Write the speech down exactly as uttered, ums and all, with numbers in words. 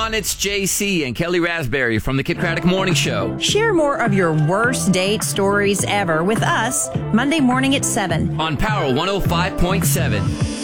everyone. It's J C and Kelly Raspberry from the Kid Craddock Morning Show. Share more of your worst date stories ever with us Monday morning at seven On Power one oh five point seven.